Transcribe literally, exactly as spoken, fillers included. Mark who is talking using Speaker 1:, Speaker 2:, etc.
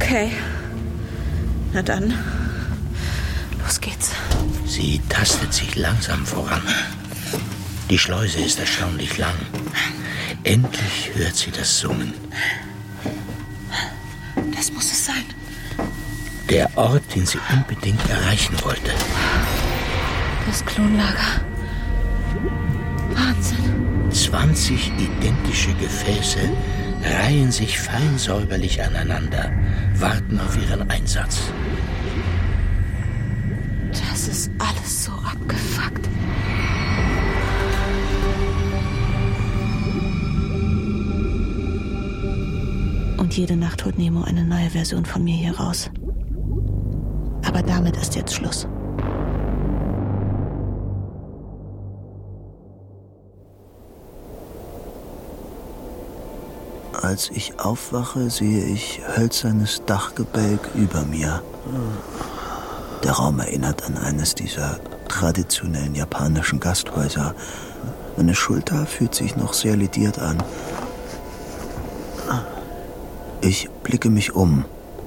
Speaker 1: Okay. Na dann, los geht's.
Speaker 2: Sie tastet sich langsam voran. Die Schleuse ist erstaunlich lang. Endlich hört sie das Summen.
Speaker 1: Das muss es sein.
Speaker 2: Der Ort, den sie unbedingt erreichen wollte.
Speaker 1: Das Klonlager. Wahnsinn.
Speaker 2: zwanzig identische Gefäße reihen sich fein säuberlich aneinander, warten auf ihren Einsatz.
Speaker 1: Das ist alles so abgefuckt. Und jede Nacht holt Nemo eine neue Version von mir hier raus. Aber damit ist jetzt Schluss.
Speaker 3: Als ich aufwache, sehe ich hölzernes Dachgebälk über mir. Der Raum erinnert an eines dieser traditionellen japanischen Gasthäuser. Meine Schulter fühlt sich noch sehr lediert an. Ich blicke mich um.